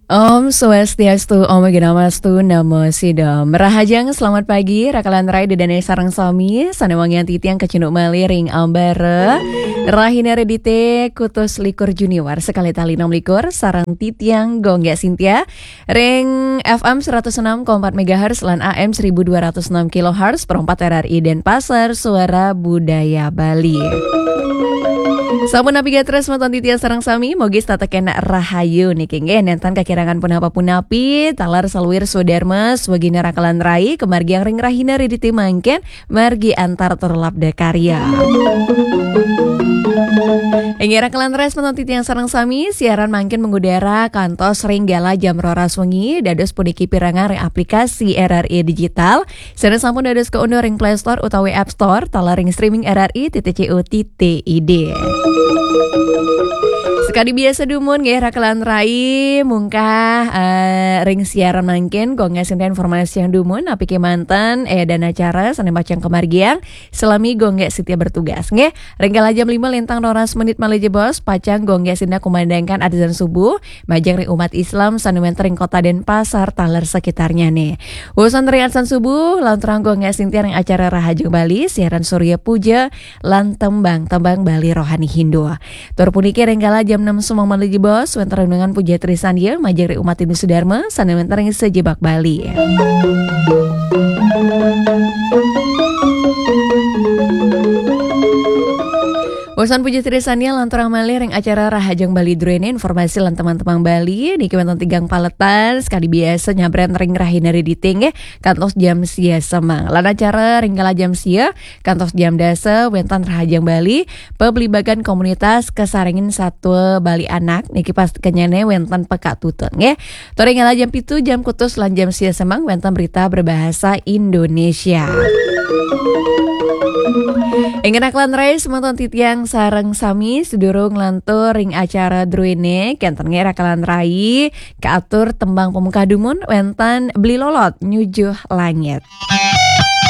Om Swastiastu, Om Ginamastu, Namo Sidam. Rahajang, selamat pagi. Rakalan Rai Dedane Sarang Sami, Sanewangian Titiang Kecinuk Mali Ring Ambara. Rahina Redite Kutus Likur Junior sekali tali 6 likur Sarang Titiang Gonggak Sintia Ring FM 106,4 MHz lan AM 1206 kHz perempat RRI Denpasar Suara Budaya Bali. Sampun navigator Semeton Titian Sarang Sami Mogis tata kena rahayu niki nggih nentan kakirangan punapa punapi talar saluir Sudarmas wagina rakalan rai kemargi yang ring rahina redite mangken margi antar terlabda karya. Enggera kelan res menonton yang sarang sami siaran mangkin mengudara kantos ringgala jam roras wengi dados puniki pirangan ring aplikasi RRI digital sana sampun dados keunduh ring Play Store utawi App Store tala ring streaming RRI.co.id. Sekali biasa dumun nggih rakalan rai mungkah ring siaran mangkin go ngasih informasi yang dumun apike mantan dan acara sane macang kemargiang selami go nggak setia bertugas nggih ringgala jam 5 lintang 12 menit maleje bos pacang go nggak sinda kumandangkan adzan subuh majang ring umat Islam sanemen ring kota Denpasar taler sekitarnya nih urusan ring adzan subuh lantaran go nggak sintia ring acara Rahajeng Bali siaran Surya Puja lan tembang Bali rohani Hindu tur puniki ringgala jam 6 semua maleje bos wenter dengan puja trisan ya majang ring umat ini Sudarma sanemen ring sejebak Bali. Urusan puji trisannya lantaran malih ring acara Rahajeng Bali Drene informasi lan teman-teman Bali niki wonten tigang paletan sekali biasa nyabren ring rahina diting kantos jam sia semang lan acara ringgala jam sia kantos jam dasa wonten Rahajeng Bali pebelibagan komunitas kesaringin satu Bali anak niki pas kenyane wonten peka tutun nggih to ringgala jam 7 jam kutus lan jam sia semang wonten berita berbahasa Indonesia. Ingin aklan rai semonton titiang sarang sami sedurung lantur ring acara druine kenten rakalan rai keatur tembang pemuka dumun wentan beli lolot nyujuh langit.